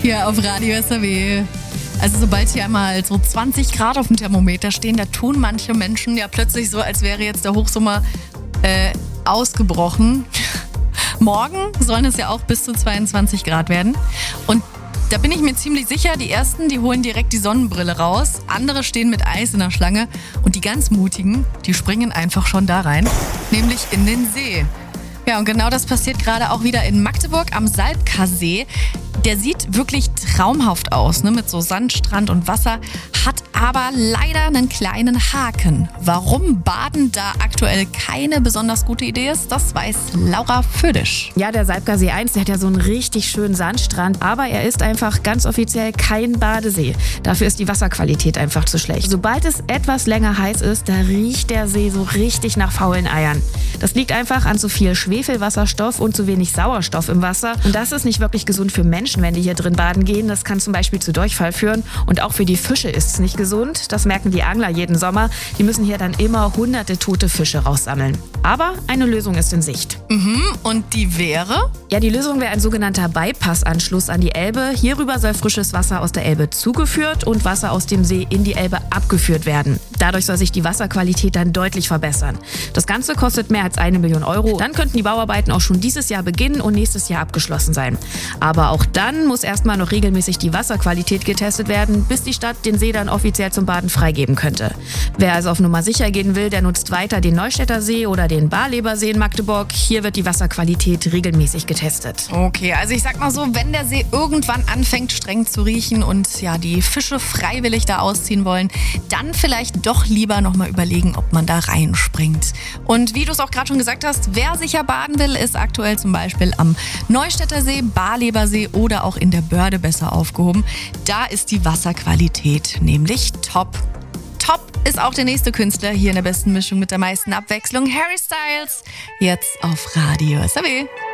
Hier auf Radio SAW. Also sobald hier einmal so 20 Grad auf dem Thermometer stehen, da tun manche Menschen ja plötzlich so, als wäre jetzt der Hochsommer ausgebrochen. Morgen sollen es ja auch bis zu 22 Grad werden. Und da bin ich mir ziemlich sicher, die Ersten, die holen direkt die Sonnenbrille raus. Andere stehen mit Eis in der Schlange. Und die ganz Mutigen, die springen einfach schon da rein, nämlich in den See. Ja, und genau das passiert gerade auch wieder in Magdeburg am Salbka-See. Der sieht wirklich traumhaft aus, ne? Mit so Sandstrand und Wasser, hat aber leider einen kleinen Haken. Warum Baden da aktuell keine besonders gute Idee ist, das weiß Laura Födisch. Ja, der Salbka-See 1, der hat ja so einen richtig schönen Sandstrand, aber er ist einfach ganz offiziell kein Badesee. Dafür ist die Wasserqualität einfach zu schlecht. Sobald es etwas länger heiß ist, da riecht der See so richtig nach faulen Eiern. Das liegt einfach an zu viel Schwefelwasserstoff und zu wenig Sauerstoff im Wasser. Und das ist nicht wirklich gesund für Menschen, wenn die hier drin baden gehen. Das kann zum Beispiel zu Durchfall führen. Und auch für die Fische ist es nicht gesund. Das merken die Angler jeden Sommer. Die müssen hier dann immer hunderte tote Fische raussammeln. Aber eine Lösung ist in Sicht. Und die wäre? Ja, die Lösung wäre ein sogenannter Bypassanschluss an die Elbe. Hierüber soll frisches Wasser aus der Elbe zugeführt und Wasser aus dem See in die Elbe abgeführt werden. Dadurch soll sich die Wasserqualität dann deutlich verbessern. Das Ganze kostet mehr als 1 Million Euro. Dann könnten die Bauarbeiten auch schon dieses Jahr beginnen und nächstes Jahr abgeschlossen sein. Aber auch dann muss erstmal noch regelmäßig die Wasserqualität getestet werden, bis die Stadt den See dann offiziell zum Baden freigeben könnte. Wer also auf Nummer sicher gehen will, der nutzt weiter den Neustädter See oder den Barlebersee in Magdeburg. Hier wird die Wasserqualität regelmäßig getestet. Okay, also ich sag mal so, wenn der See irgendwann anfängt streng zu riechen und ja die Fische freiwillig da ausziehen wollen, dann vielleicht doch lieber nochmal überlegen, ob man da reinspringt. Und wie du es auch gerade schon gesagt hast, wer sicher baden will, ist aktuell zum Beispiel am Neustädter See, Barlebersee oder auch in der Börde besser aufgehoben. Da ist die Wasserqualität nämlich top. Top ist auch der nächste Künstler hier in der besten Mischung mit der meisten Abwechslung, Harry Styles, jetzt auf Radio SAW.